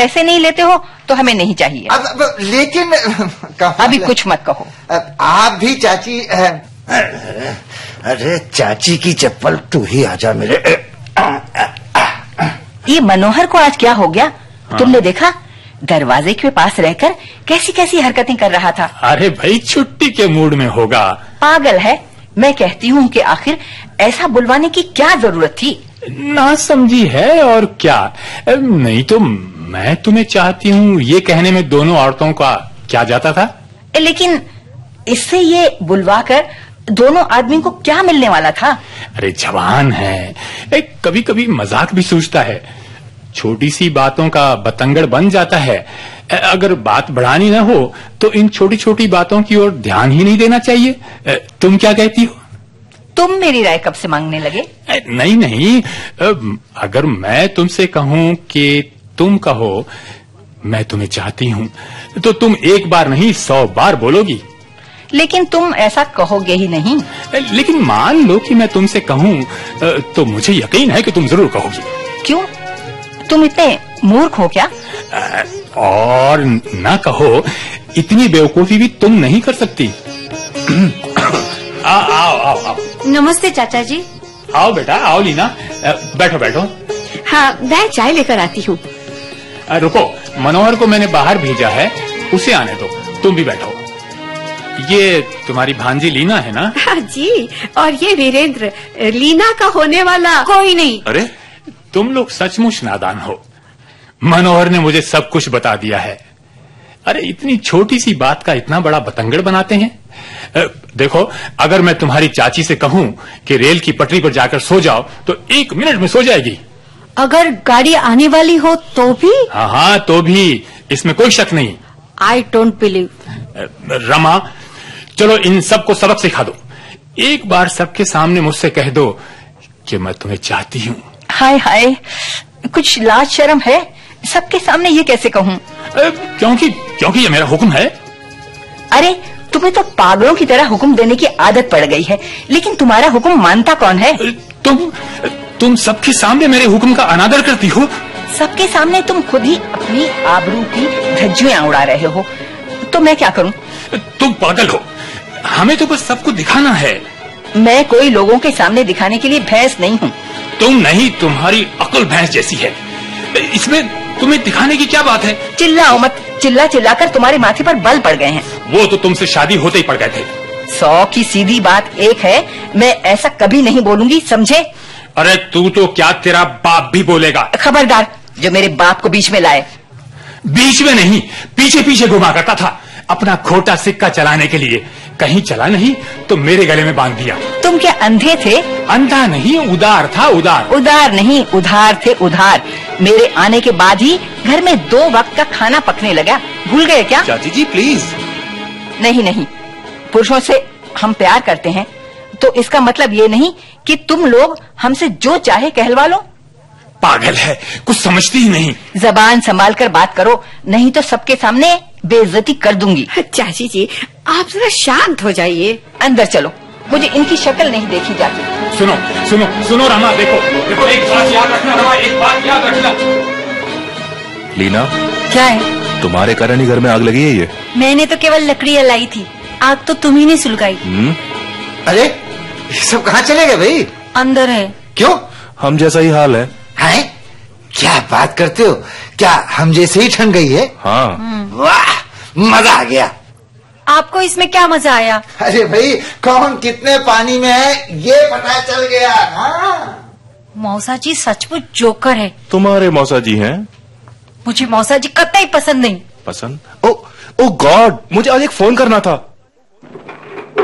पैसे नहीं लेते हो तो हमें नहीं चाहिए। अब लेकिन अभी कुछ मत कहो। आप भी चाची। अरे चाची की चप्पल तू ही आजा मेरे। ये मनोहर को आज क्या हो गया? हाँ। तुमने देखा दरवाजे के पास रहकर कैसी कैसी हरकतें कर रहा था। अरे भाई छुट्टी के मूड में होगा। पागल है। मैं कहती हूँ कि आखिर ऐसा बुलवाने की क्या जरूरत थी? ना समझी है और क्या। नहीं तो मैं तुम्हें चाहती हूँ ये कहने में दोनों औरतों का क्या जाता था। लेकिन इससे ये बुलवाकर दोनों आदमी को क्या मिलने वाला था? अरे जवान है, कभी कभी मजाक भी सूझता है। छोटी सी बातों का बतंगड़ बन जाता है। अगर बात बढ़ानी न हो तो इन छोटी छोटी बातों की ओर ध्यान ही नहीं देना चाहिए। तुम क्या कहती हो? तुम मेरी राय कब से मांगने लगे? नहीं नहीं, अगर मैं तुमसे कहूँ कि तुम कहो मैं तुम्हें चाहती हूँ तो तुम एक बार नहीं 100 बार बोलोगी। लेकिन तुम ऐसा कहोगे ही नहीं। लेकिन मान लो कि मैं तुमसे कहूँ तो मुझे यकीन है कि तुम जरूर कहोगी। क्यों? तुम इतने मूर्ख हो क्या? और ना कहो, इतनी बेवकूफी भी तुम नहीं कर सकती। आओ आओ आओ। नमस्ते चाचा जी। आओ बेटा, आओ लीना, बैठो बैठो। हाँ, मैं चाय लेकर आती हूँ। रुको, मनोहर को मैंने बाहर भेजा है, उसे आने दो। तुम भी बैठो। ये तुम्हारी भांजी लीना है ना? हाँ जी, और ये वीरेंद्र, लीना का होने वाला कोई नहीं। अरे तुम लोग सचमुच नादान हो। मनोहर ने मुझे सब कुछ बता दिया है। अरे इतनी छोटी सी बात का इतना बड़ा बतंगड़ बनाते हैं। देखो, अगर मैं तुम्हारी चाची से कहूँ कि रेल की पटरी पर जाकर सो जाओ तो 1 मिनट में सो जाएगी। अगर गाड़ी आने वाली हो तो भी? हाँ हाँ, तो भी, इसमें कोई शक नहीं। I don't believe. रमा, चलो इन सबको सबक सिखा दो। एक बार सबके सामने मुझसे कह दो कि मैं तुम्हें चाहती हूँ। हाय हाय, कुछ लाज शर्म है? सबके सामने ये कैसे कहूँ? क्योंकि ये मेरा हुक्म है। अरे तुम्हें तो पागलों की तरह हुक्म देने की आदत पड़ गई है, लेकिन तुम्हारा हुक्म मानता कौन है? तुम सबके सामने मेरे हुक्म का अनादर करती हो। सबके सामने तुम खुद ही अपनी आबरू की धज्जियां उड़ा रहे हो, तो मैं क्या करूं? तुम पागल हो, हमें तो बस सबको दिखाना है। मैं कोई लोगों के सामने दिखाने के लिए भैंस नहीं हूँ। तुम नहीं, तुम्हारी अकल भैंस जैसी है। इसमें तुम्हें दिखाने की क्या बात है? चिल्लाओ मत, चिल्ला चिल्लाकर तुम्हारे माथे पर बल पड़ गए हैं। वो तो तुमसे शादी होते ही पड़ गए थे। 100 की सीधी बात एक है, मैं ऐसा कभी नहीं बोलूंगी, समझे? अरे तू तो क्या, तेरा बाप भी बोलेगा। खबरदार, जो मेरे बाप को बीच में लाए। बीच में नहीं, पीछे पीछे घुमा करता था अपना खोटा सिक्का चलाने के लिए। कहीं चला नहीं तो मेरे गले में बांध दिया। तुम क्या अंधे थे? अंधा नहीं, उदार था, उदार। उदार नहीं, उधार थे, उधार। मेरे आने के बाद ही घर में 2 वक्त का खाना पकने लगा, भूल गए क्या? चाची जी प्लीज। नहीं नहीं, पुरुषों से हम प्यार करते हैं तो इसका मतलब ये नहीं कि तुम लोग हमसे जो चाहे कहलवा लो। पागल है, कुछ समझती ही नहीं। जबान संभाल कर बात करो, नहीं तो सबके सामने बेइज्जती कर दूंगी। चाची जी, आप जरा शांत हो जाइए। अंदर चलो, मुझे इनकी शक्ल नहीं देखी जाती। सुनो सुनो सुनो रमा, देखो देखो, एक बात याद रखना रमा, एक बात याद रखना। लीना, क्या है? तुम्हारे कारण ही घर में आग लगी है ये? मैंने तो केवल लकड़ियाँ लाई थी, आग तो तुम ही ने सुलगाई। अरे ये सब कहाँ चले गए भाई? अंदर है। क्यों? हम जैसा ही हाल है। हैं? क्या बात करते हो? क्या हम जैसे ही ठंड गई है? हाँ। वाह, मजा आ गया। आपको इसमें क्या मजा आया? अरे भाई, कौन कितने पानी में है ये पता चल गया। हाँ? मौसा जी सचमुच जोकर है। तुम्हारे मौसा जी हैं? मुझे मौसा जी कतई पसंद नहीं। पसंद? ओ गॉड, मुझे आज एक फोन करना था।